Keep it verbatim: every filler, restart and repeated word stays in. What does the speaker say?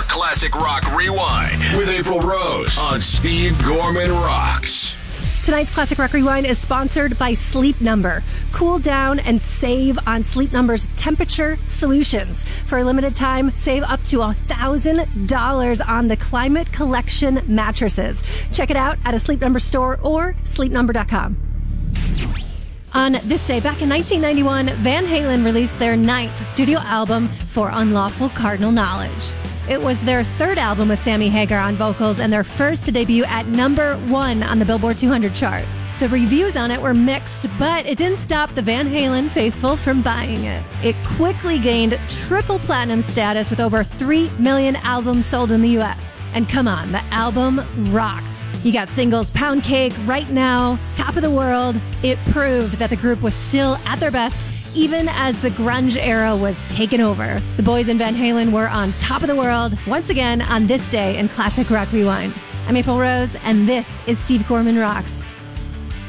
for Classic Rock Rewind with April Rose on Steve Gorman Rocks. Tonight's Classic Rock Rewind is sponsored by Sleep Number. Cool down and save on Sleep Number's temperature solutions. For a limited time, save up to one thousand dollars on the Climate Collection mattresses. Check it out at a Sleep Number store or sleep number dot com. On this day, back in nineteen ninety-one, Van Halen released their ninth studio album, For Unlawful Cardinal Knowledge. It was their third album with Sammy Hagar on vocals and their first to debut at number one on the Billboard two hundred chart. The reviews on it were mixed, but it didn't stop the Van Halen faithful from buying it. It quickly gained triple platinum status with over three million albums sold in the U S. And come on, the album rocked. You got singles Pound Cake, Right Now, Top of the World. It proved that the group was still at their best, even as the grunge era was taken over. The boys in Van Halen were on top of the world once again on this day in Classic Rock Rewind. I'm April Rose, and this is Steve Gorman Rocks.